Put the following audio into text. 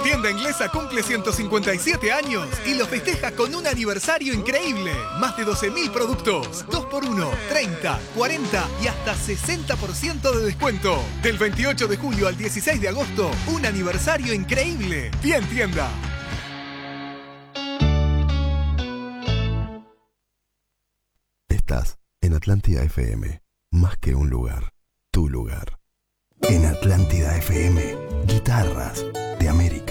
Tienda Inglesa cumple 157 años y lo festeja con un aniversario increíble. Más de 12.000 productos, 2x1, 30, 40 y hasta 60% de descuento. Del 28 de julio al 16 de agosto, un aniversario increíble. Bien Tienda. Estás en Atlántida FM, más que un lugar, tu lugar. En Atlántida FM, guitarras de América.